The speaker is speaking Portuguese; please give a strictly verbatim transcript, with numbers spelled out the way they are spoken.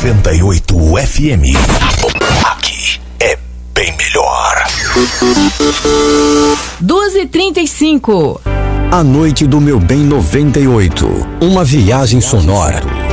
noventa e oito F M. Aqui é bem melhor. duas e trinta e cinco. A Noite do Meu Bem noventa e oito. Uma viagem sonora